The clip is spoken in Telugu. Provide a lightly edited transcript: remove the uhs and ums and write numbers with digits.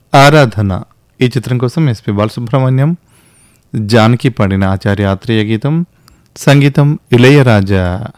ఆరాధన ఈ చిత్రం కోసం ఎస్పి బాలసుబ్రహ్మణ్యం జానకి పాడిన ఆచార్య ఆత్రేయ గీతం, సంగీతం ఇళయరాజా.